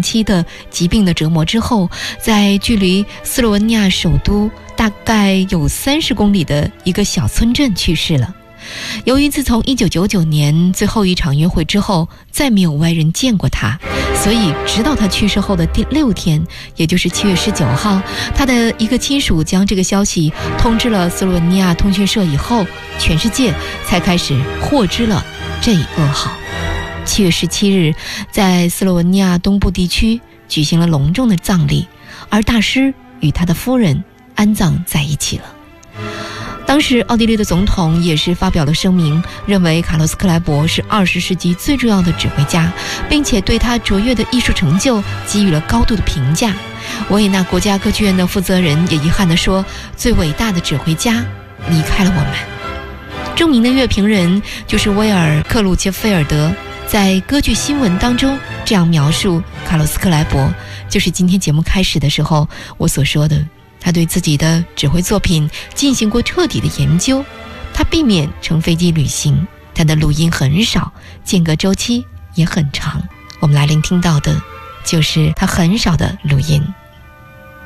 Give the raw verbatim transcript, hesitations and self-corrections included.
期的疾病的折磨之后，在距离斯洛文尼亚首都大概有三十公里的一个小村镇去世了。由于自从一九九九年最后一场约会之后再没有外人见过他，所以直到他去世后的第六天，也就是七月十九号，他的一个亲属将这个消息通知了斯洛文尼亚通讯社以后，全世界才开始获知了这一噩耗。七月十七日，在斯洛文尼亚东部地区举行了隆重的葬礼，而大师与他的夫人安葬在一起了。当时奥地利的总统也是发表了声明，认为卡洛斯克莱伯是二十世纪最重要的指挥家，并且对他卓越的艺术成就给予了高度的评价。维也纳国家歌剧院的负责人也遗憾地说，最伟大的指挥家离开了我们。著名的乐评人就是威尔克鲁切菲尔德，在歌剧新闻当中这样描述卡洛斯克莱伯，就是今天节目开始的时候我所说的，他对自己的指挥作品进行过彻底的研究，他避免乘飞机旅行，他的录音很少，间隔周期也很长。我们来聆听到的就是他很少的录音。